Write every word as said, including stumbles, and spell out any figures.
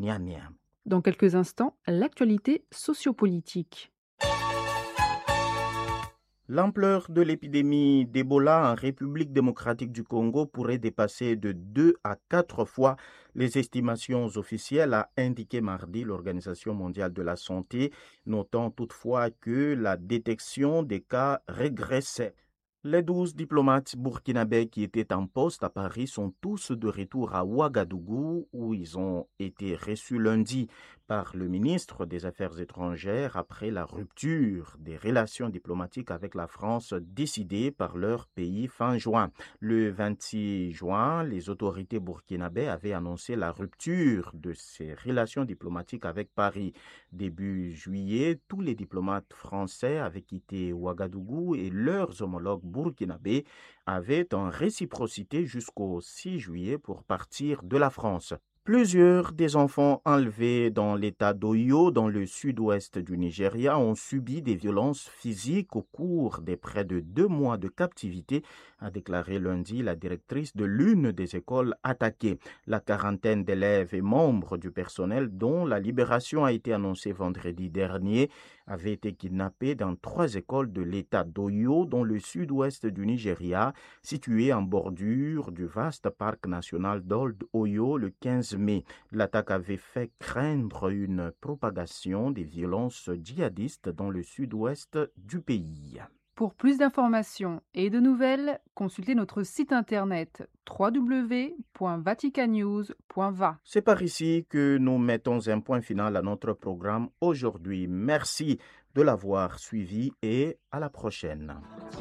Niamey. Dans quelques instants, l'actualité sociopolitique. L'ampleur de l'épidémie d'Ebola en République démocratique du Congo pourrait dépasser de deux à quatre fois les estimations officielles, a indiqué mardi l'Organisation mondiale de la santé, notant toutefois que la détection des cas régressait. Les douze diplomates burkinabés qui étaient en poste à Paris sont tous de retour à Ouagadougou, où ils ont été reçus lundi par le ministre des Affaires étrangères après la rupture des relations diplomatiques avec la France décidée par leur pays fin juin. Le vingt-six juin, les autorités burkinabées avaient annoncé la rupture de ces relations diplomatiques avec Paris. Début juillet, tous les diplomates français avaient quitté Ouagadougou et leurs homologues burkinabés avaient en réciprocité jusqu'au six juillet pour partir de la France. Plusieurs des enfants enlevés dans l'état d'Oyo, dans le sud-ouest du Nigeria, ont subi des violences physiques au cours des près de deux mois de captivité, a déclaré lundi la directrice de l'une des écoles attaquées. La quarantaine d'élèves et membres du personnel, dont la libération a été annoncée vendredi dernier, avaient été kidnappés dans trois écoles de l'état d'Oyo, dans le sud-ouest du Nigeria, situées en bordure du vaste parc national d'Old Oyo le quinze mai. L'attaque avait fait craindre une propagation des violences djihadistes dans le sud-ouest du pays. Pour plus d'informations et de nouvelles, consultez notre site internet w w w point vaticanews point v a. C'est par ici que nous mettons un point final à notre programme aujourd'hui. Merci de l'avoir suivi et à la prochaine.